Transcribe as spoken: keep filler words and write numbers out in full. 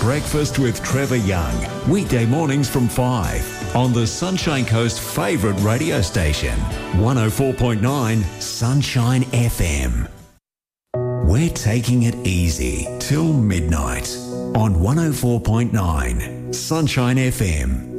Breakfast with Trevor Young. Weekday mornings from five on the Sunshine Coast favourite radio station. one oh four point nine Sunshine F M. We're taking it easy till midnight on one oh four point nine Sunshine F M.